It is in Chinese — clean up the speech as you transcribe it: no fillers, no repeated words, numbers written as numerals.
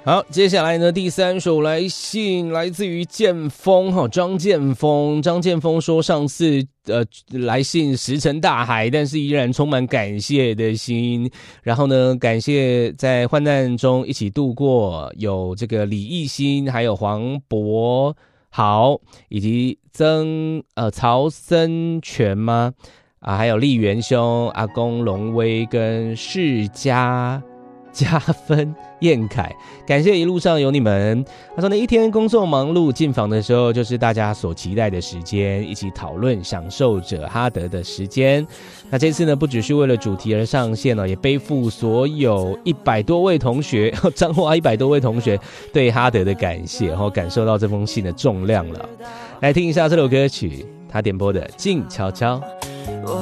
好，接下来呢，第3首来信来自于建峰张建峰。张建峰说，上次来信石沉大海，但是依然充满感谢的心。然后呢，感谢在患难中一起度过，有这个李义兴，还有黄博豪，以及曹森全吗？还有丽元兄、阿公龙威跟世家分燕凯，感谢一路上有你们。他说呢，一天工作忙碌，进房的时候就是大家所期待的时间，一起讨论享受者哈德的时间。那这次呢，不只是为了主题而上线也背负所有100多位同学，彰化100多位同学对哈德的感谢，感受到这封信的重量了。来听一下这首歌曲，他点播的静悄悄。